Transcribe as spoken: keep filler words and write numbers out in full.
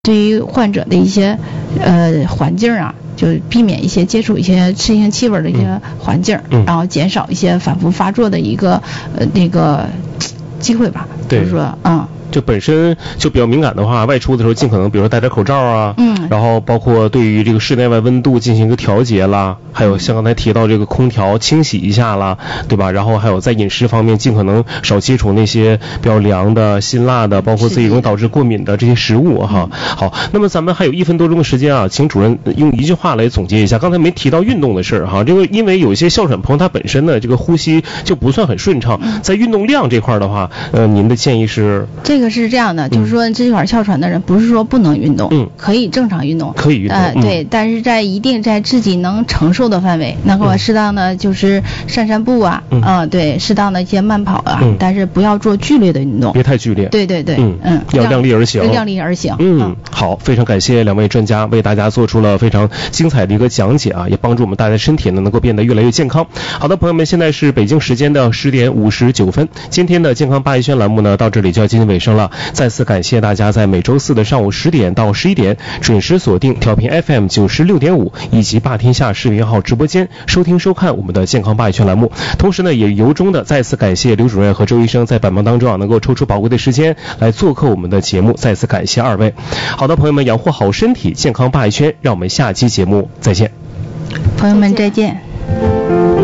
对于患者的一些呃环境啊，就避免一些接触一些刺激性气味的一些环境，嗯、然后减少一些反复发作的一个呃那个机会吧。 对， 就是说，嗯。 就本身就比较敏感的话，外出的时候尽可能比如说戴点口罩啊，嗯，然后包括对于这个室内外温度进行一个调节啦，还有像刚才提到这个空调清洗一下啦，对吧？然后还有在饮食方面尽可能少接触那些比较凉的、辛辣的，包括自己容易导致过敏的这些食物哈。好，那么咱们还有一分多钟的时间啊，请主任用一句话来总结一下，刚才没提到运动的事儿哈，这个因为有一些哮喘朋友他本身呢这个呼吸就不算很顺畅，在运动量这块的话，呃，您的建议是？ 这个是这样的，就是说支气管哮喘的人不是说不能运动，嗯，可以正常运动， 可以运动， 呃，对，嗯、但是在一定在自己能承受的范围，那么适当的就是散散步啊，嗯、呃，对，适当的一些慢跑啊，嗯、但是不要做剧烈的运动， 别太剧烈， 对对对， 嗯嗯，要量力而行， 量力而行， 嗯，嗯好，非常感谢两位专家为大家做出了非常精彩的一个讲解啊，也帮助我们大家身体呢能够变得越来越健康。好的，朋友们，现在是北京时间的十点五十九分，今天的健康八一圈栏目呢到这里就要接近尾声了，再次感谢大家在每周四的上午十点到十一点准时锁定调频 F M 九十六点五以及霸天下视频号直播间收听收看我们的健康八一圈栏目。同时呢，也由衷的再次感谢刘主任和周医生在百忙当中啊能够抽出宝贵的时间来做客我们的节目，再次感谢二位。好的，朋友们，养护好身体，健康八一圈，让我们下期节目再见。 朋友们再见。